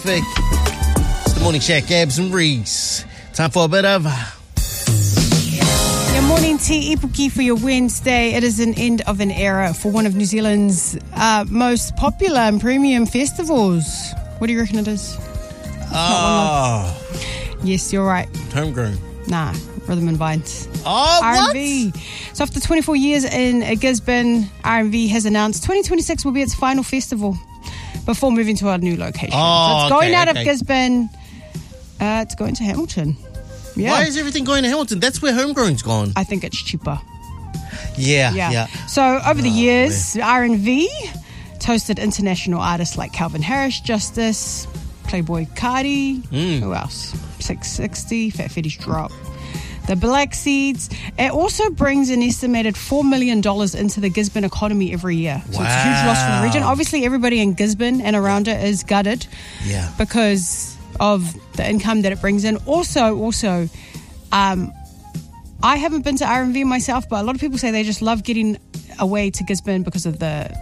It's the Morning Shack, Gabs and Reese. Time for a bit of... Your morning tea, Ipuki, for your Wednesday. It is an end of an era for one of New Zealand's most popular and premium festivals. What do you reckon it is? Yes, you're right. Homegrown. Nah, Rhythm and Vines. Oh, R&V. So after 24 years in Gisborne, R&V has announced 2026 will be its final festival before moving to a new location. So it's going out of Gisborne. It's going to Hamilton. Yeah. Why is everything going to Hamilton? That's where Homegrown's gone. I think it's cheaper. Yeah. So over the years, R&V hosted international artists like Calvin Harris, Justice, Playboy Cardi, who else? 660, Fat Fetish Drop, the Black Seeds. It also brings an estimated $4 million into the Gisborne economy every year. So it's a huge loss for the region. Obviously, everybody in Gisborne and around it is gutted because of the income that it brings in. Also, I haven't been to R&V myself, but a lot of people say they just love getting away to Gisborne because of the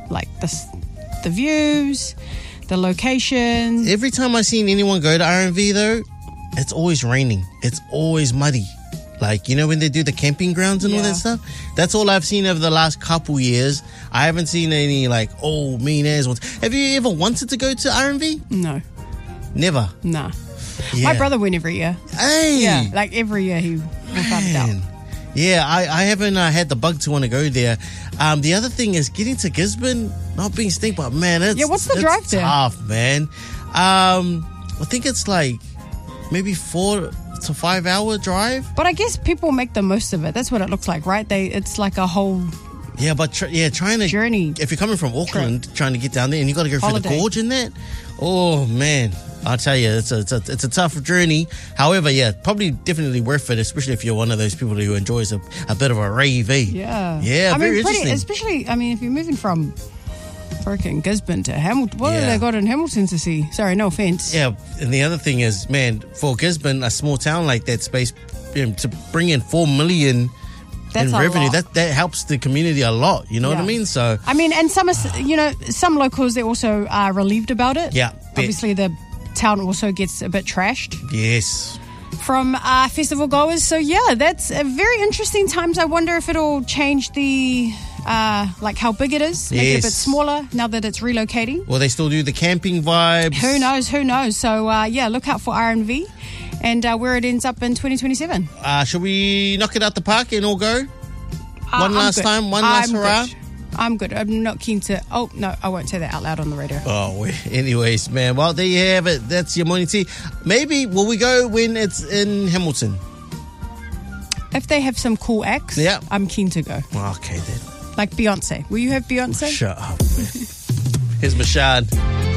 views, the location. Every time I've seen anyone go to R&V though, it's always raining. It's always muddy. Like, you know, when they do the camping grounds and all that stuff? That's all I've seen over the last couple years. I haven't seen any, like, mean ass ones. Have you ever wanted to go to R&V? No. Never? Nah. Yeah. My brother went every year. Hey! Yeah, like every year he without a doubt. Yeah, I haven't had the bug to want to go there. The other thing is getting to Gisborne, not being stink, but man, what's the drive there? Tough, man. I think it's like maybe 4 to 5 hour drive. But I guess people make the most of it. That's what it looks like, right? It's like a whole trying to journey. If you're coming from Auckland, trying to get down there, and you got to go through the gorge and that. Oh man, I'll tell you, it's a tough journey. However, probably definitely worth it, especially if you're one of those people who enjoys a bit of a rave. Yeah, very interesting. Especially, if you're moving from freaking Gisborne to Hamilton, what have they got in Hamilton to see? Sorry, no offense. Yeah, and the other thing is, man, for Gisborne, a small town like that, space to bring in $4 million. That's in revenue, lot. that helps the community a lot. You know what I mean? So and some locals, they also are relieved about it. Yeah, obviously the town also gets a bit trashed. Yes. From festival goers. So that's a very interesting times. I wonder if it'll change the like how big it is, make it a bit smaller now that it's relocating. Will they still do the camping vibes? Who knows? So look out for R&V. And where it ends up in 2027. Should we knock it out the park and all go? One last hurrah? I'm good. I'm not keen to... Oh, no, I won't say that out loud on the radio. Oh, anyways, man. Well, there you have it. That's your morning tea. Maybe, will we go when it's in Hamilton? If they have some cool acts, I'm keen to go. Okay, then. Like Beyonce. Will you have Beyonce? Shut up, man. Here's Mashad.